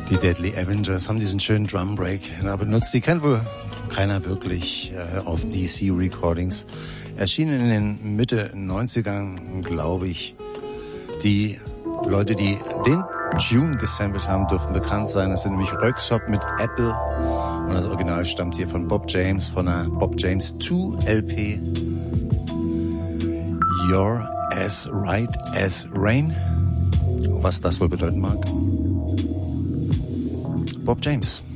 Die Deadly Avengers haben diesen schönen Drum Break da benutzt. Die kennt wohl keiner wirklich auf DC Recordings. Erschienen in den Mitte 90ern, glaube ich. Die Leute, die den Tune gesampelt haben, dürfen bekannt sein. Das sind nämlich Röyksopp mit Apple. Und das Original stammt hier von Bob James, von einer Bob James 2 LP. You're as right as rain. Was das wohl bedeuten mag. Bob James.